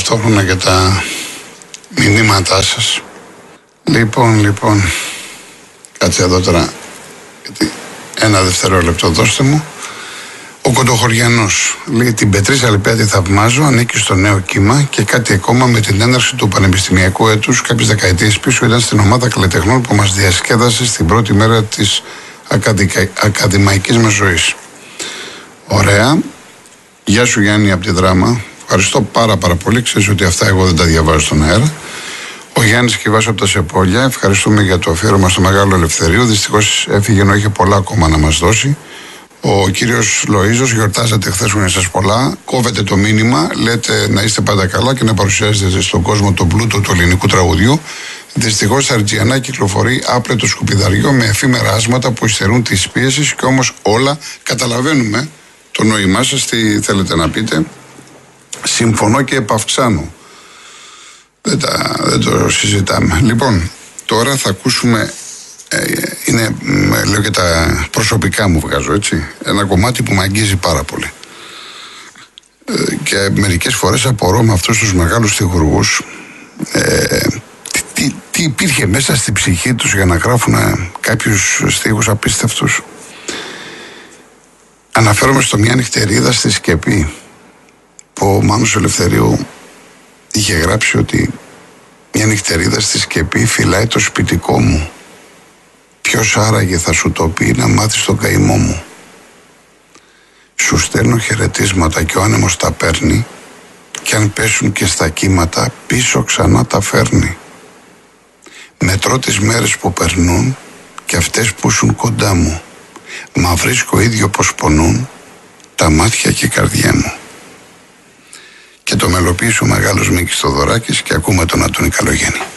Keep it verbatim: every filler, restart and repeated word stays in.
ταυτόχρονα και τα μηνύματά σας. Λοιπόν, λοιπόν, κάτσε εδώ τώρα, γιατί ένα δευτερόλεπτο δώστε μου. Ο Κοντοχωριανός λέει: την Πετρίζα Λιπέα τη θαυμάζω, ανήκει στο νέο κύμα και κάτι ακόμα με την έναρξη του πανεπιστημιακού έτους κάποιες δεκαετίες πίσω ήταν στην ομάδα καλλιτεχνών που μας διασκέδασε στην πρώτη μέρα της ακαδικα... ακαδημαϊκής μας ζωής. Ωραία. Γεια σου Γιάννη από τη Δράμα. Ευχαριστώ πάρα πάρα πολύ. Ξέρεις ότι αυτά εγώ δεν τα διαβάζω στον αέρα. Ο Γιάννης Κιβάς από τα Σεπόλια. Ευχαριστούμε για το αφιέρωμα στο Μεγάλο Ελευθερίου. Δυστυχώς έφυγε ενώ είχε πολλά ακόμα να μας δώσει. Ο κύριος Λοΐζος, γιορτάζατε χθες που είναι σας πολλά. Κόβετε το μήνυμα, λέτε να είστε πάντα καλά και να παρουσιάζετε στον κόσμο τον πλούτο του ελληνικού τραγουδιού. Δυστυχώς στα Αρτζιανά κυκλοφορεί άπλετο σκουπιδαριό με εφήμερα άσματα που υστερούν της πίεσης και όμως όλα καταλαβαίνουμε το νόημά σας, τι θέλετε να πείτε. Συμφωνώ και επαυξάνω. Δεν, τα, δεν το συζητάμε. Λοιπόν, τώρα θα ακούσουμε. Ε, είναι, λέω και τα προσωπικά μου βγάζω, έτσι. Ένα κομμάτι που με αγγίζει πάρα πολύ. Ε, και μερικές φορές απορώ με αυτούς τους μεγάλους στιχουργούς ε, τι, τι, τι υπήρχε μέσα στη ψυχή τους για να γράφουν κάποιους στίχους απίστευτους. Αναφέρομαι στο Μια νυχτερίδα στη Σκεπή, που ο Μάνος Ελευθερίου είχε γράψει ότι μια νυχτερίδα στη Σκεπή φυλάει το σπιτικό μου. Ποιος άραγε θα σου το πει να μάθεις τον καημό μου. Σου στέλνω χαιρετίσματα και ο άνεμος τα παίρνει κι αν πέσουν και στα κύματα πίσω ξανά τα φέρνει. Μετρώ τις μέρες που περνούν και αυτές που ήσουν κοντά μου. Μα βρίσκω ίδιο πως πονούν τα μάτια και η καρδιά μου. Και το μελοποίησε ο μεγάλος Μίκης Θοδωράκης και ακούμε τον Αντώνη Καλογέννη.